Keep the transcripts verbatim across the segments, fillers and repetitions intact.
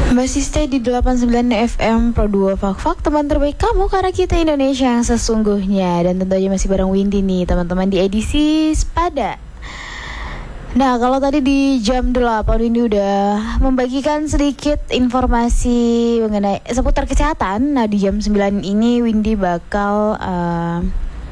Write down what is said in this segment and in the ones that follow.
Masih stay di delapan puluh sembilan F M Pro dua Fak-Fak, teman terbaik kamu karena kita Indonesia yang sesungguhnya. Dan tentu aja masih bareng Windy nih teman-teman di edisi Sepada. Nah, kalau tadi di jam delapan Windy udah membagikan sedikit informasi mengenai seputar kesehatan. Nah, di jam sembilan ini Windy bakal uh,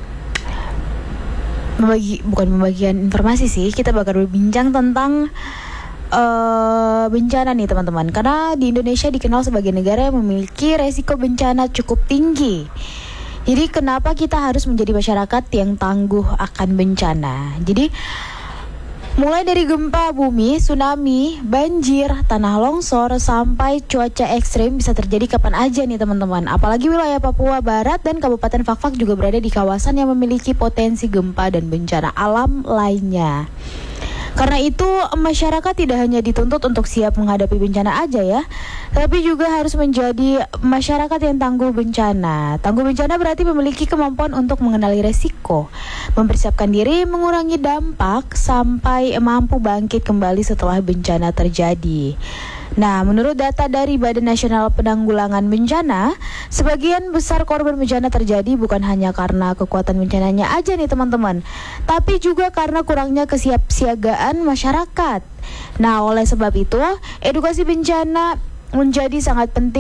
membagi bukan membagikan informasi sih, kita bakal berbincang tentang Uh, bencana nih teman-teman. Karena di Indonesia dikenal sebagai negara yang memiliki resiko bencana cukup tinggi. Jadi kenapa kita harus menjadi masyarakat yang tangguh akan bencana? Jadi mulai dari gempa bumi, tsunami, banjir, tanah longsor, sampai cuaca ekstrim bisa terjadi kapan aja nih teman-teman. Apalagi wilayah Papua Barat dan Kabupaten Fak-Fak juga berada di kawasan yang memiliki potensi gempa dan bencana alam lainnya. Karena itu masyarakat tidak hanya dituntut untuk siap menghadapi bencana aja ya, tapi juga harus menjadi masyarakat yang tangguh bencana. Tangguh bencana berarti memiliki kemampuan untuk mengenali resiko, mempersiapkan diri, mengurangi dampak, sampai mampu bangkit kembali setelah bencana terjadi. Nah, menurut data dari Badan Nasional Penanggulangan Bencana, sebagian besar korban bencana terjadi bukan hanya karena kekuatan bencananya aja nih teman-teman, tapi juga karena kurangnya kesiapsiagaan masyarakat. Nah, oleh sebab itu, edukasi bencana menjadi sangat penting